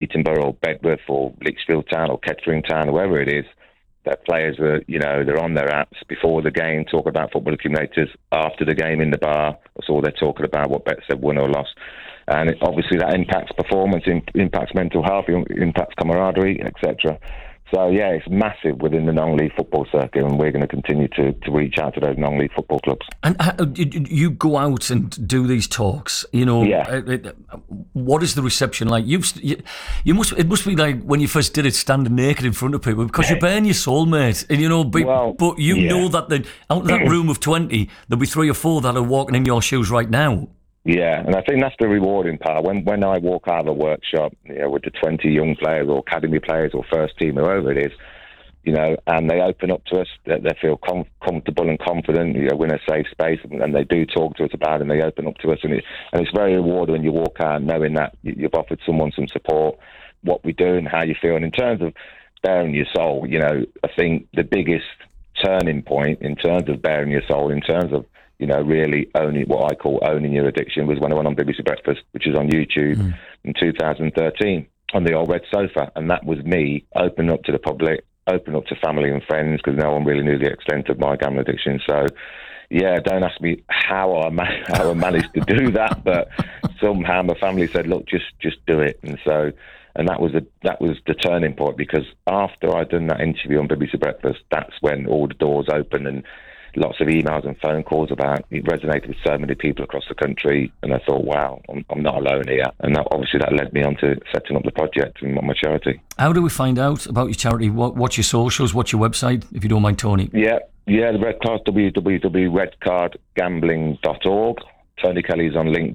Peterborough or Bedworth or Lichfield Town or Kettering Town, whoever it is, their players are, they're on their apps before the game, talk about football accumulators, after the game in the bar. That's all they're talking about, what bets they've won or lost. And obviously that impacts performance, impacts mental health, impacts camaraderie, etc. So, yeah, it's massive within the non-league football circuit, and we're going to continue to reach out to those non-league football clubs. And you go out and do these talks, what is the reception like? It must be like when you first did it, standing naked in front of people, because you're bearing your soul, mate. And, know that out of that room of 20, there'll be 3 or 4 that are walking in your shoes right now. Yeah, and I think that's the rewarding part. When I walk out of a workshop, with the 20 young players or academy players or first team, whoever it is, and they open up to us, that they feel comfortable and confident, we're in a safe space, and they do talk to us about it, and they open up to us, and it's very rewarding when you walk out knowing that you've offered someone some support, what we do and how you feel. And in terms of bearing your soul, I think the biggest turning point in terms of bearing your soul, in terms of really owning what I call owning your addiction, was when I went on BBC Breakfast, which is on YouTube in 2013, on the old red sofa. And that was me opening up to the public, opening up to family and friends, because no one really knew the extent of my gambling addiction. So, yeah, don't ask me how I managed to do that, but somehow my family said, look, just do it. And that was the turning point, because after I'd done that interview on BBC Breakfast, that's when all the doors opened, and lots of emails and phone calls about it resonated with so many people across the country. And I thought, wow, I'm not alone here. And that led me on to setting up the project and my charity. How do we find out about your charity? What's your socials? What's your website, if you don't mind, Tony? Yeah, the Red Card, www.redcardgambling.org. Tony Kelly's on LinkedIn